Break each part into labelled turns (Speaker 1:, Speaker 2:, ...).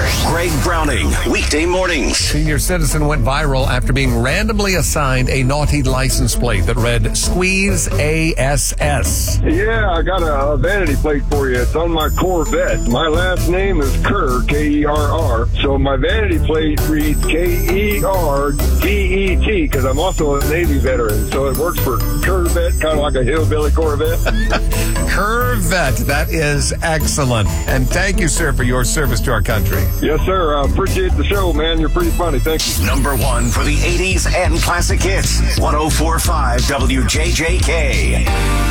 Speaker 1: Greg Browning, weekday mornings.
Speaker 2: Senior citizen went viral after being randomly assigned a naughty license plate that read Squeeze ASS.
Speaker 3: Yeah, I got a vanity plate for you. It's on my Corvette. My last name is Kerr, K-E-R-R. So my vanity plate reads K-E-R-V-E-T because I'm also a Navy veteran. So it works for Corvette, kind of like a hillbilly Corvette.
Speaker 2: Corvette, that is excellent. And thank you, sir, for your service to our country.
Speaker 3: Yes, sir. I appreciate the show, man. You're pretty funny. Thank you.
Speaker 1: Number one for the 80s and classic hits. 104.5 WJJK.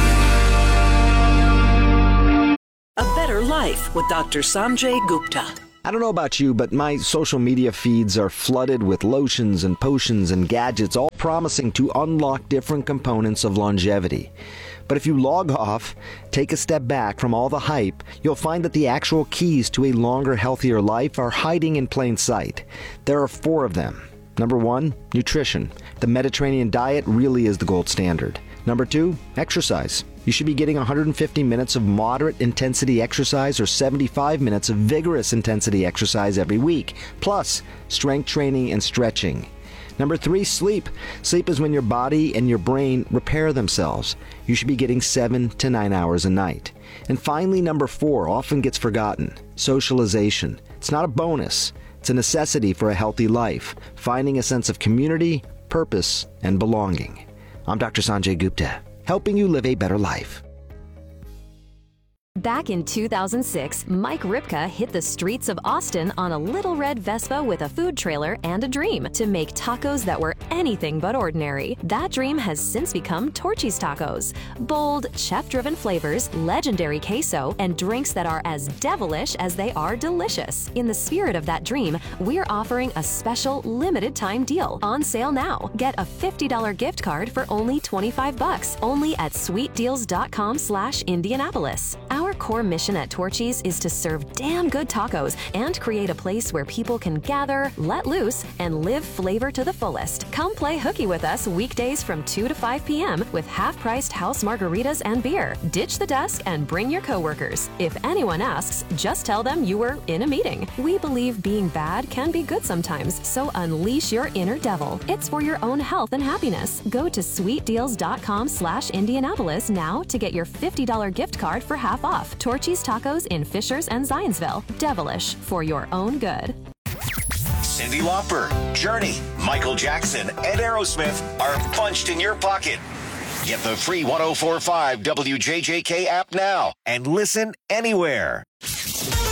Speaker 4: A Better Life with Dr. Sanjay Gupta.
Speaker 5: I don't know about you, but my social media feeds are flooded with lotions and potions and gadgets, all promising to unlock different components of longevity. But if you log off, take a step back from all the hype, you'll find that the actual keys to a longer, healthier life are hiding in plain sight. There are 4 of them. Number 1, nutrition. The Mediterranean diet really is the gold standard. Number 2, exercise. You should be getting 150 minutes of moderate intensity exercise or 75 minutes of vigorous intensity exercise every week, plus strength training and stretching. Number 3, sleep. Sleep is when your body and your brain repair themselves. You should be getting 7 to 9 hours a night. And finally, number 4 often gets forgotten. Socialization. It's not a bonus. It's a necessity for a healthy life. Finding a sense of community, purpose, and belonging. I'm Dr. Sanjay Gupta, helping you live a better life.
Speaker 6: Back in 2006, Mike Ripka hit the streets of Austin on a little red Vespa with a food trailer and a dream to make tacos that were anything but ordinary. That dream has since become Torchy's Tacos. Bold, chef-driven flavors, legendary queso, and drinks that are as devilish as they are delicious. In the spirit of that dream, we're offering a special limited-time deal. On sale now. Get a $50 gift card for only $25, only at sweetdeals.com/Indianapolis. Our core mission at Torchy's is to serve damn good tacos and create a place where people can gather, let loose, and live flavor to the fullest. Come play hooky with us weekdays from 2 to 5 p.m. with half-priced house margaritas and beer. Ditch the desk and bring your coworkers. If anyone asks, just tell them you were in a meeting. We believe being bad can be good sometimes, so unleash your inner devil. It's for your own health and happiness. Go to sweetdeals.com/Indianapolis now to get your $50 gift card for half off. Torchy's Tacos in Fishers and Zionsville. Devilish for your own good.
Speaker 1: Cyndi Lauper, Journey, Michael Jackson, and Aerosmith are punched in your pocket. Get the free 104.5 WJJK app now and listen anywhere.